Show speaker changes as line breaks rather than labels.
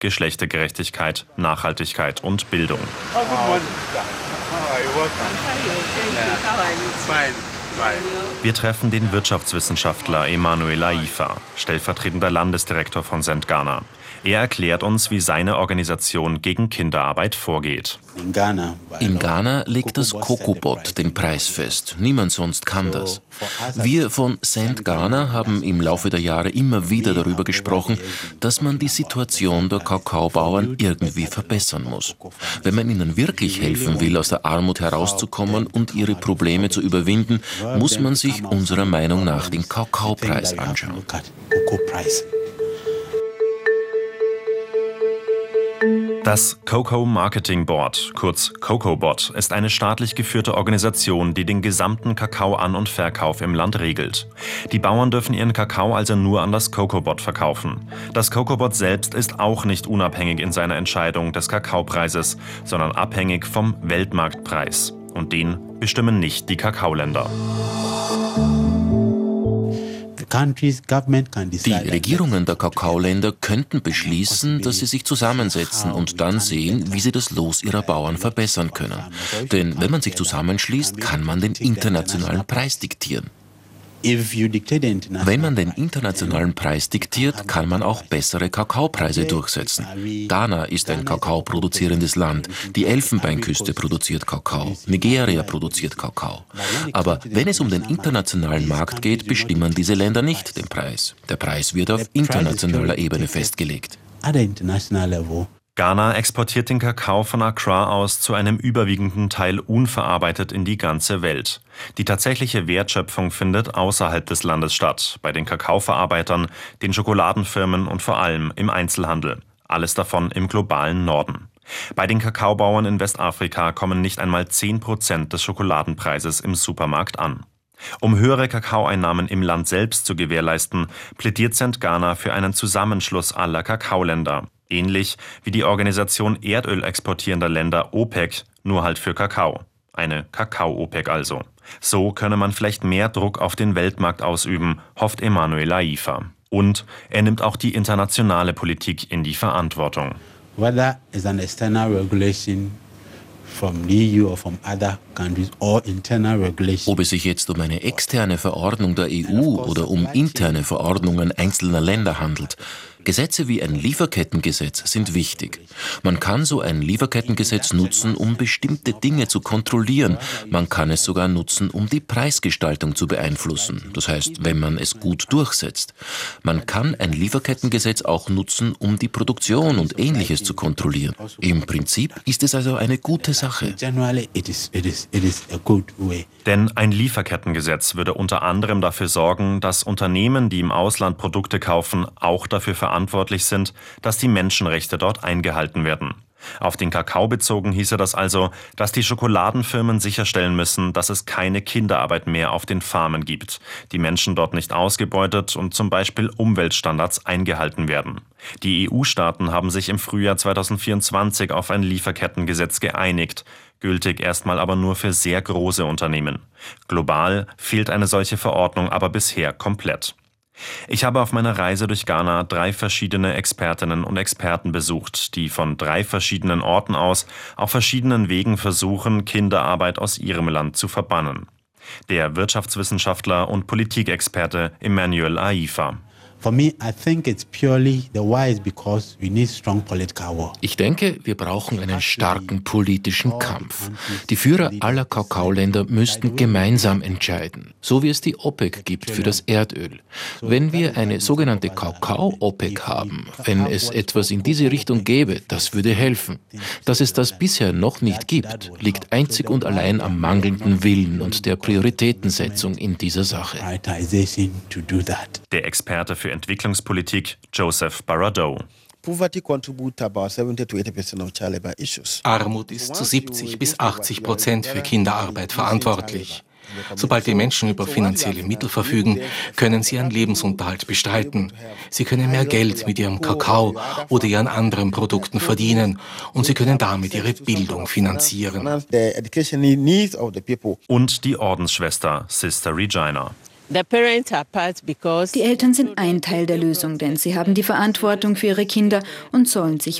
Geschlechtergerechtigkeit, Nachhaltigkeit und Bildung. Wir treffen den Wirtschaftswissenschaftler Emmanuel Aifa, stellvertretender Landesdirektor von St. Ghana. Er erklärt uns, wie seine Organisation gegen Kinderarbeit vorgeht.
In Ghana legt das COCOBOT den Preis fest. Niemand sonst kann das. Wir von St. Ghana haben im Laufe der Jahre immer wieder darüber gesprochen, dass man die Situation der Kakaobauern irgendwie verbessern muss. Wenn man ihnen wirklich helfen will, aus der Armut herauszukommen und ihre Probleme zu überwinden, muss man sich unserer Meinung nach den Kakaopreis anschauen.
Das Cocoa Marketing Board, kurz COCOBOT, ist eine staatlich geführte Organisation, die den gesamten Kakaoan- und Verkauf im Land regelt. Die Bauern dürfen ihren Kakao also nur an das COCOBOT verkaufen. Das COCOBOT selbst ist auch nicht unabhängig in seiner Entscheidung des Kakaopreises, sondern abhängig vom Weltmarktpreis. Und den bestimmen nicht die Kakaoländer.
Die Regierungen der Kakaoländer könnten beschließen, dass sie sich zusammensetzen und dann sehen, wie sie das Los ihrer Bauern verbessern können. Denn wenn man sich zusammenschließt, kann man den internationalen Preis diktieren. Wenn man den internationalen Preis diktiert, kann man auch bessere Kakaopreise durchsetzen. Ghana ist ein kakaoproduzierendes Land. Die Elfenbeinküste produziert Kakao. Nigeria produziert Kakao. Aber wenn es um den internationalen Markt geht, bestimmen diese Länder nicht den Preis. Der Preis wird auf internationaler Ebene festgelegt.
Ghana exportiert den Kakao von Accra aus zu einem überwiegenden Teil unverarbeitet in die ganze Welt. Die tatsächliche Wertschöpfung findet außerhalb des Landes statt, bei den Kakaoverarbeitern, den Schokoladenfirmen und vor allem im Einzelhandel. Alles davon im globalen Norden. Bei den Kakaobauern in Westafrika kommen nicht einmal 10% des Schokoladenpreises im Supermarkt an. Um höhere Kakaoeinnahmen im Land selbst zu gewährleisten, plädiert St. Ghana für einen Zusammenschluss aller Kakaoländer. Ähnlich wie die Organisation Erdöl exportierender Länder OPEC, nur halt für Kakao. Eine Kakao-OPEC also. So könne man vielleicht mehr Druck auf den Weltmarkt ausüben, hofft Emmanuel Aifa. Und er nimmt auch die internationale Politik in die Verantwortung.
Ob es sich jetzt um eine externe Verordnung der EU oder um interne Verordnungen einzelner Länder handelt. Gesetze wie ein Lieferkettengesetz sind wichtig. Man kann so ein Lieferkettengesetz nutzen, um bestimmte Dinge zu kontrollieren. Man kann es sogar nutzen, um die Preisgestaltung zu beeinflussen. Das heißt, wenn man es gut durchsetzt. Man kann ein Lieferkettengesetz auch nutzen, um die Produktion und Ähnliches zu kontrollieren. Im Prinzip ist es also eine gute Sache.
Denn ein Lieferkettengesetz würde unter anderem dafür sorgen, dass Unternehmen, die im Ausland Produkte kaufen, auch dafür verantwortlich sind, dass die Menschenrechte dort eingehalten werden. Auf den Kakao bezogen hieße das also, dass die Schokoladenfirmen sicherstellen müssen, dass es keine Kinderarbeit mehr auf den Farmen gibt, die Menschen dort nicht ausgebeutet und zum Beispiel Umweltstandards eingehalten werden. Die EU-Staaten haben sich im Frühjahr 2024 auf ein Lieferkettengesetz geeinigt, gültig erstmal aber nur für sehr große Unternehmen. Global fehlt eine solche Verordnung aber bisher komplett. Ich habe auf meiner Reise durch Ghana 3 verschiedene Expertinnen und Experten besucht, die von 3 verschiedenen Orten aus auf verschiedenen Wegen versuchen, Kinderarbeit aus ihrem Land zu verbannen. Der Wirtschaftswissenschaftler und Politikexperte Emmanuel Aifa.
Ich denke, wir brauchen einen starken politischen Kampf. Die Führer aller Kakaoländer müssten gemeinsam entscheiden, so wie es die OPEC gibt für das Erdöl. Wenn wir eine sogenannte Kakao-OPEC haben, wenn es etwas in diese Richtung gäbe, das würde helfen. Dass es das bisher noch nicht gibt, liegt einzig und allein am mangelnden Willen und der Prioritätensetzung in dieser Sache.
Der Experte für Entwicklungspolitik Joseph Baradoh.
Armut ist zu 70-80% für Kinderarbeit verantwortlich. Sobald die Menschen über finanzielle Mittel verfügen, können sie ihren Lebensunterhalt bestreiten. Sie können mehr Geld mit ihrem Kakao oder ihren anderen Produkten verdienen und sie können damit ihre Bildung finanzieren.
Und die Ordensschwester Sister Regina.
Die Eltern sind ein Teil der Lösung, denn sie haben die Verantwortung für ihre Kinder und sollen sich